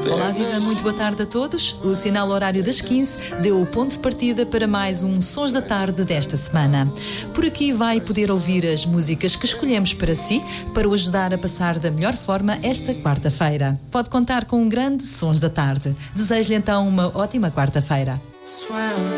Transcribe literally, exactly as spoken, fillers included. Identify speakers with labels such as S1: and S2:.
S1: Olá, viva, muito boa tarde a todos. O sinal horário das quinze deu o ponto de partida para mais um Sons da Tarde desta semana. Por aqui vai poder ouvir as músicas que escolhemos para si, para o ajudar a passar da melhor forma esta quarta-feira. Pode contar com um grande Sons da Tarde. Desejo-lhe então uma ótima quarta-feira.